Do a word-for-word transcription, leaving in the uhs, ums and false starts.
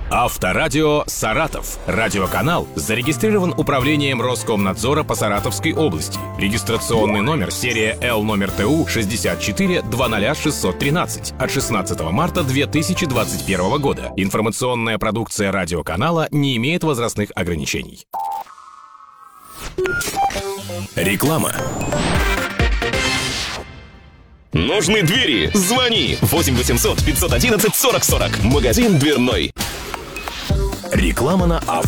Авторадио «Саратов». Радиоканал зарегистрирован Управлением Роскомнадзора по Саратовской области. Регистрационный номер серия Л номер ТУ шестьдесят четыре двадцать шестьсот тринадцать от шестнадцатого марта две тысячи двадцать первого года. Информационная продукция радиоканала не имеет возрастных ограничений. Реклама. Нужны двери? Звони! восемь восемьсот пятьсот одиннадцать сорок сорок. Магазин дверной. Реклама на авто.